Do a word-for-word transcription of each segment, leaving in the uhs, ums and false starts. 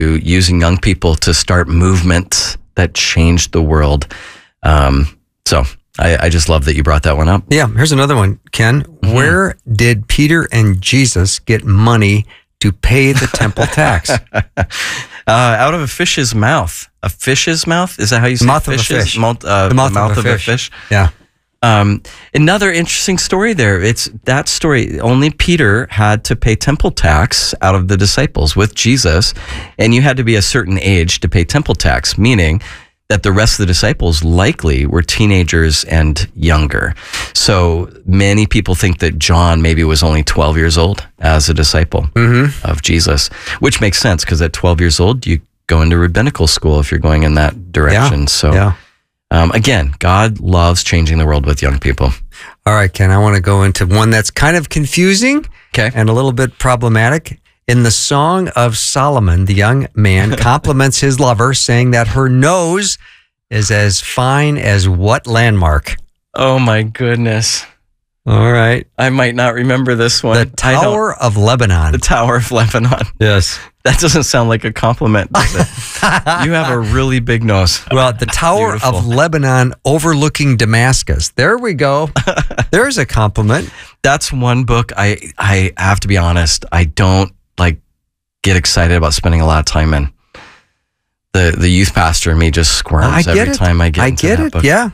using young people to start movements that changed the world. Um, so I, I just love that you brought that one up. Yeah, here's another one, Ken. Mm-hmm. Where did Peter and Jesus get money to pay the temple tax? uh, out of a fish's mouth. A fish's mouth? Is that how you say mouth fishes? Of a fish. Mouth, uh, the mouth, the mouth of, a, of fish. a fish. Yeah. Um, another interesting story there. It's that story. Only Peter had to pay temple tax out of the disciples with Jesus, and you had to be a certain age to pay temple tax, meaning that the rest of the disciples likely were teenagers and younger. So many people think that John maybe was only twelve years old as a disciple mm-hmm. of Jesus, which makes sense because at twelve years old, you go into rabbinical school if you're going in that direction. Yeah. So. Yeah. Um, again, God loves changing the world with young people. All right, Ken, I want to go into one that's kind of confusing okay. and a little bit problematic. In the Song of Solomon, the young man compliments his lover, saying that her nose is as fine as what landmark? Oh, my goodness. All right. I might not remember this one. The Tower of Lebanon. The Tower of Lebanon. Yes. That doesn't sound like a compliment, does it? You have a really big nose. Well, the Tower Beautiful. of Lebanon overlooking Damascus. There we go. There's a compliment. That's one book I, I have to be honest, I don't like get excited about spending a lot of time in. The the youth pastor in me just squirms every it. time I get I into get that it, book. yeah.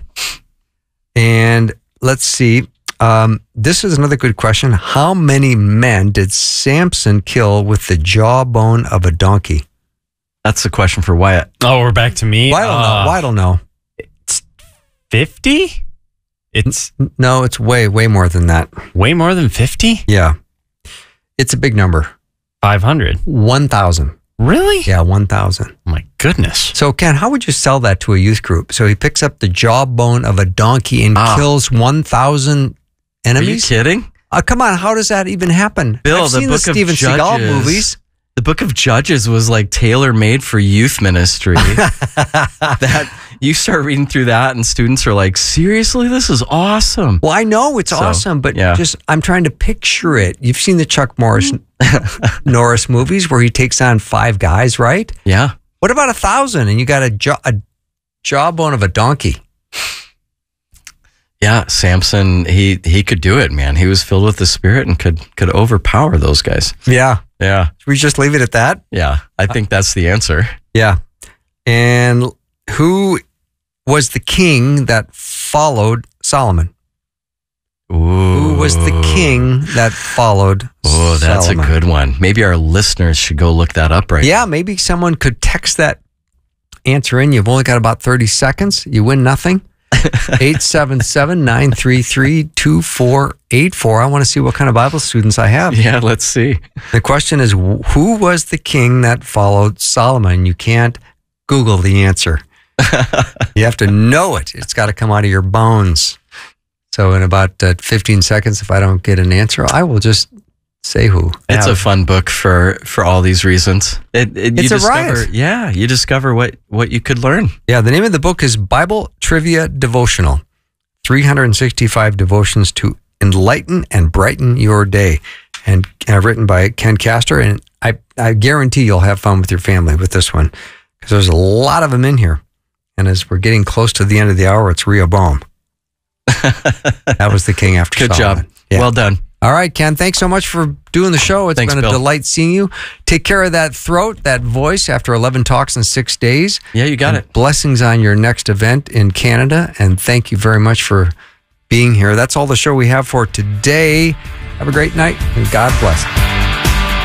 And let's see. Um, this is another good question. How many men did Samson kill with the jawbone of a donkey? That's the question for Wyatt. Oh, we're back to me? Well, I don't uh, know. Well, I don't know. It's fifty? It's No, it's way, way more than that. way more than fifty? Yeah. It's a big number. five hundred. one thousand. Really? Yeah, one thousand. Oh my goodness. So, Ken, how would you sell that to a youth group? So he picks up the jawbone of a donkey and Ah. kills one thousand enemies? Are you kidding? Uh, come on, how does that even happen? Bill, I've the seen book the of Steven Seagal Judges- movies. The book of Judges was like tailor-made for youth ministry. That you start reading through that and students are like, seriously, this is awesome. Well, I know it's So, awesome, but yeah. just I'm trying to picture it. You've seen the Chuck Morris Norris movies where he takes on five guys, right? Yeah. What about a thousand and you got a, jaw, a jawbone of a donkey? Yeah, Samson, he he could do it, man. He was filled with the Spirit and could could overpower those guys. Yeah. Yeah. Should we just leave it at that? Yeah. I think that's the answer. Yeah. And who was the king that followed Solomon? Ooh. Who was the king that followed Oh, that's Solomon? a good one. Maybe our listeners should go look that up right Yeah, maybe someone could text that answer in. You've only got about thirty seconds. You win nothing. eight seven seven, nine three three, two four eight four. I want to see what kind of Bible students I have. Yeah, let's see. The question is, who was the king that followed Solomon? You can't Google the answer. You have to know it. It's got to come out of your bones. So in about uh, fifteen seconds, if I don't get an answer, I will just say who. It's Yeah. a fun book for for all these reasons. It, it, you It's a discover, riot. Yeah, you discover what, what you could learn. Yeah, the name of the book is Bible Trivia Devotional, three hundred sixty-five devotions to enlighten and brighten your day, and uh, written by Ken Castor. And I, I guarantee you'll have fun with your family with this one because there's a lot of them in here. And as we're getting close to the end of the hour, it's Rehoboam. That was the king after Good Solomon. job. Yeah. Well done. All right, Ken, thanks so much for doing the show. It's Thanks, been a Bill. delight seeing you. Take care of that throat, that voice after eleven talks in six days. Yeah, you got And it. Blessings on your next event in Canada. And thank you very much for being here. That's all the show we have for today. Have a great night and God bless.